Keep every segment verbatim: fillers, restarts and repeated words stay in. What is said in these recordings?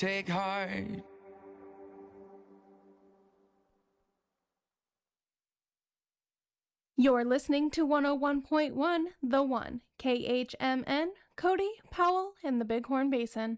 take heart. You're listening to one oh one point one The One, K H M N, Cody, Powell, and the Bighorn Basin.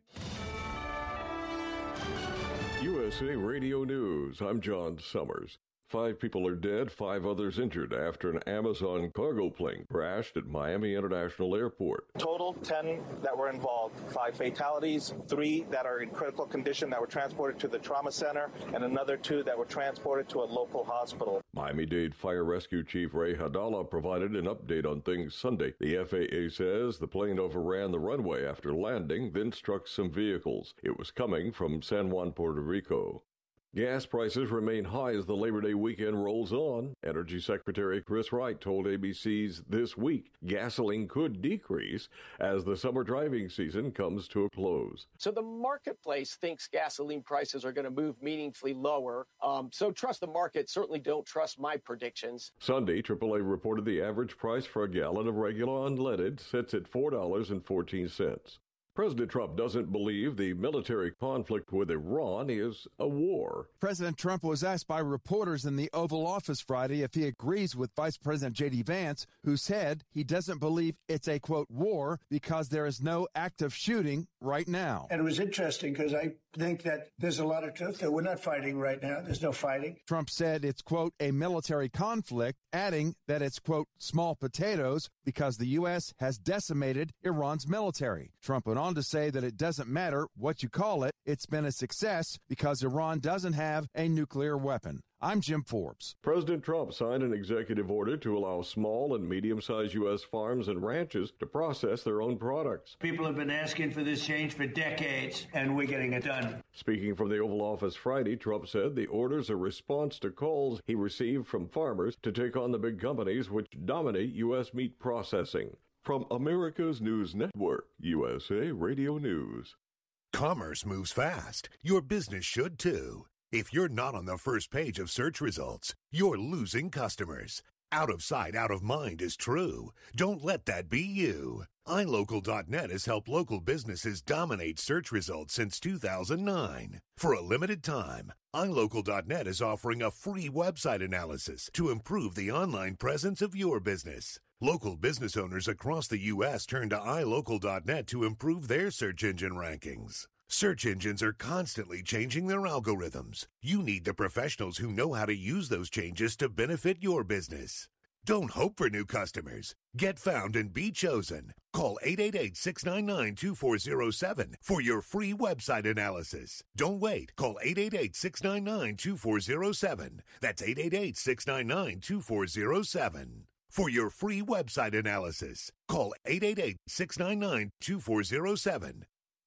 U S A Radio News, I'm John Summers. Five people are dead, five others injured after an Amazon cargo plane crashed at Miami International Airport. Total ten that were involved, five fatalities, three that are in critical condition that were transported to the trauma center, and another two that were transported to a local hospital. Miami-Dade Fire Rescue Chief Ray Hadallah provided an update on things Sunday. The F A A says the plane overran the runway after landing, then struck some vehicles. It was coming from San Juan, Puerto Rico. Gas prices remain high as the Labor Day weekend rolls on. Energy Secretary Chris Wright told A B C's This Week gasoline could decrease as the summer driving season comes to a close. So the marketplace thinks gasoline prices are going to move meaningfully lower. Um, so trust the market. Certainly don't trust my predictions. Sunday, triple A reported the average price for a gallon of regular unleaded sits at four dollars and fourteen cents. President Trump doesn't believe the military conflict with Iran is a war. President Trump was asked by reporters in the Oval Office Friday if he agrees with Vice President J D Vance, who said he doesn't believe it's a, quote, war because there is no active shooting right now. And it was interesting because I think that there's a lot of truth there. We're not fighting right now. There's no fighting. Trump said it's, quote, a military conflict, adding that it's, quote, small potatoes because the U S has decimated Iran's military. Trump went on to say that it doesn't matter what you call it. It's been a success because Iran doesn't have a nuclear weapon. I'm Jim Forbes. President Trump signed an executive order to allow small and medium-sized U S farms and ranches to process their own products. People have been asking for this change for decades, and we're getting it done. Speaking from the Oval Office Friday, Trump said the order's a response to calls he received from farmers to take on the big companies which dominate U S meat processing. From America's News Network, U S A Radio News. Commerce moves fast. Your business should too. If you're not on the first page of search results, you're losing customers. Out of sight, out of mind is true. Don't let that be you. i local dot net has helped local businesses dominate search results since two thousand nine. For a limited time, i local dot net is offering a free website analysis to improve the online presence of your business. Local business owners across the U S turn to i local dot net to improve their search engine rankings. Search engines are constantly changing their algorithms. You need the professionals who know how to use those changes to benefit your business. Don't hope for new customers. Get found and be chosen. Call eight eight eight, six nine nine, two four zero seven for your free website analysis. Don't wait. Call eight eight eight, six nine nine, two four zero seven. That's eight eight eight, six nine nine, two four zero seven. For your free website analysis, call eight eight eight, six nine nine, two four zero seven.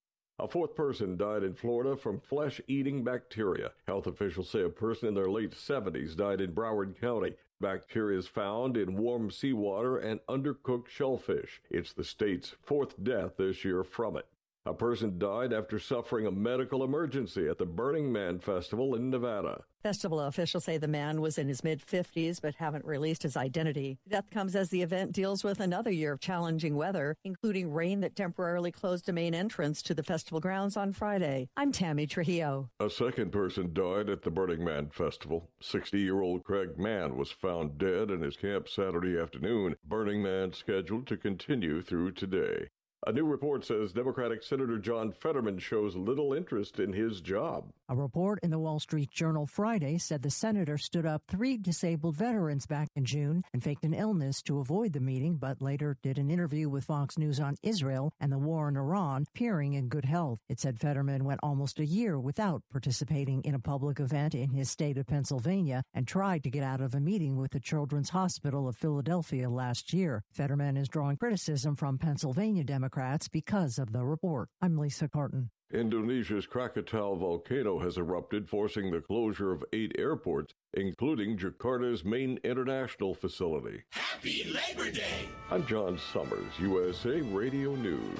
A fourth person died in Florida from flesh-eating bacteria. Health officials say a person in their late seventies died in Broward County. Bacteria is found in warm seawater and undercooked shellfish. It's the state's fourth death this year from it. A person died after suffering a medical emergency at the Burning Man Festival in Nevada. Festival officials say the man was in his mid-fifties but haven't released his identity. Death comes as the event deals with another year of challenging weather, including rain that temporarily closed a main entrance to the festival grounds on Friday. I'm Tammy Trujillo. A second person died at the Burning Man Festival. sixty-year-old Craig Mann was found dead in his camp Saturday afternoon. Burning Man scheduled to continue through today. A new report says Democratic Senator John Fetterman shows little interest in his job. A report in the Wall Street Journal Friday said the senator stood up three disabled veterans back in June and faked an illness to avoid the meeting, but later did an interview with Fox News on Israel and the war in Iran, appearing in good health. It said Fetterman went almost a year without participating in a public event in his state of Pennsylvania and tried to get out of a meeting with the Children's Hospital of Philadelphia last year. Fetterman is drawing criticism from Pennsylvania Democrats because of the report. I'm Lisa Carton. Indonesia's Krakatau volcano has erupted, forcing the closure of eight airports, including Jakarta's main international facility. Happy Labor Day! I'm John Summers, U S A Radio News.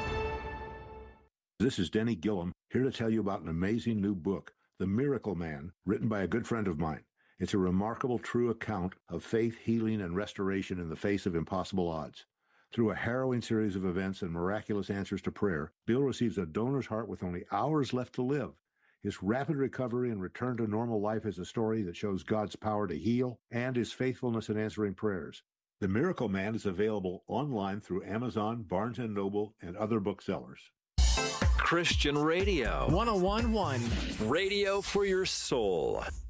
This is Denny Gillum, here to tell you about an amazing new book, The Miracle Man, written by a good friend of mine. It's a remarkable, true account of faith, healing, and restoration in the face of impossible odds. Through a harrowing series of events and miraculous answers to prayer, Bill receives a donor's heart with only hours left to live. His rapid recovery and return to normal life is a story that shows God's power to heal and his faithfulness in answering prayers. The Miracle Man is available online through Amazon, Barnes and Noble, and other booksellers. Christian Radio. one oh one point one. Radio for your soul.